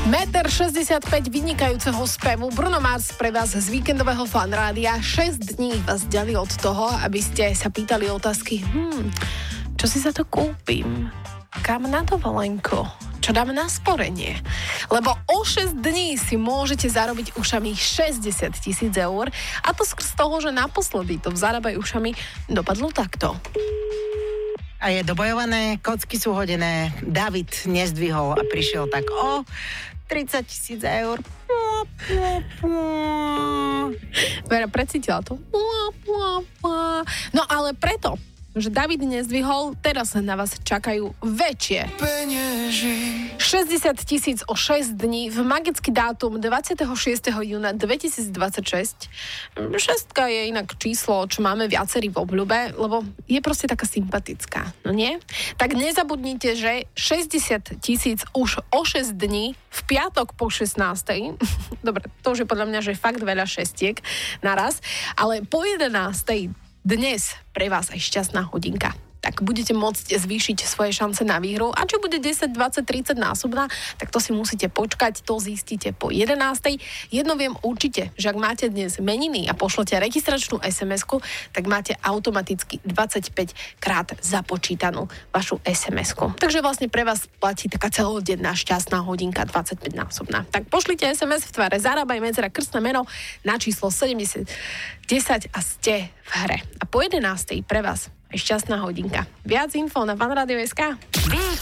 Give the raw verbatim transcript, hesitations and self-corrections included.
Meter šesťdesiatpäť vynikajúceho spevu Bruno Mars pre vás z víkendového fanrádia. šesť dní vás ďali od toho, aby ste sa pýtali otázky. Hmm, čo si za to kúpim? Kam na dovolenku? Čo dám na sporenie? Lebo o šesť dní si môžete zarobiť ušami šesťdesiat tisíc eur a to skrz toho, že naposledy to v Zarábaj ušami dopadlo takto. A je dobojované, kocky sú hodené, David nezdvihol a prišiel tak o tridsať tisíc eur. Vera precítila to. No ale preto, že David nezdvihol, teraz na vás čakajú väčšie šesťdesiat tisíc o šesť dní v magický dátum dvadsiateho šiesteho júna dvetisícdvadsaťšesť. Šestka je inak číslo, čo máme viacerí v obľúbe, lebo je proste taká sympatická, no nie? Tak nezabudnite, že šesťdesiat tisíc už o šesť dní v piatok po šestnástej. Dobre, to už je podľa mňa, že fakt veľa šestiek naraz, ale po jedenástej dnes pre vás aj šťastná hodinka. Tak budete môcť zvýšiť svoje šance na výhru. A čo bude desať, dvadsať, tridsať násobná, tak to si musíte počkať, to zistíte po jedenástej. Jedno viem určite, že ak máte dnes meniny a pošlete registračnú es em esku, tak máte automaticky dvadsaťpäť krát započítanú vašu es em esku. Takže vlastne pre vás platí taká celodenná šťastná hodinka dvadsaťpäť násobná. Tak pošlite es em es v tvare Zarábaj medzera krstné meno na číslo sedemdesiat desať a ste v hre. A po jedenástej pre vás šťastná hodinka. Viac info na fanradio bodka es ká.